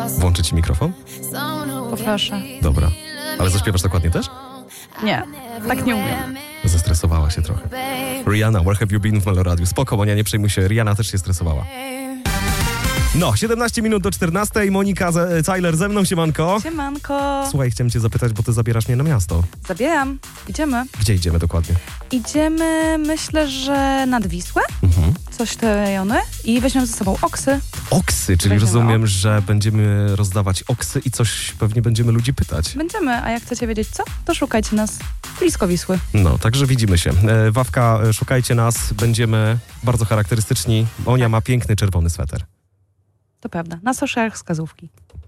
Włączyć ci mikrofon? Poproszę. Dobra. Ale zaśpiewasz dokładnie też? Nie, tak nie umiem. Zestresowała się trochę. Rihanna, Where Have You Been w Meloradiu. Spoko, Monia, nie przejmuj się. Rihanna też się stresowała. No, 17 minut do 14. Monika Cajler ze mną, siemanko. Siemanko. Słuchaj, chciałem cię zapytać, bo ty zabierasz mnie na miasto. Zabieram. Idziemy. Gdzie idziemy dokładnie? Idziemy, myślę, że nad Wisłę. Coś te rejony. I weźmiemy ze sobą oksy. Oksy, czyli Weźmiemy rozumiem, że będziemy rozdawać oksy i coś pewnie będziemy ludzi pytać. Będziemy, a jak chcecie wiedzieć co, to szukajcie nas blisko Wisły. No, także widzimy się. Wawka, szukajcie nas, będziemy bardzo charakterystyczni. Monia ma piękny czerwony sweter. To prawda. Na socialach wskazówki.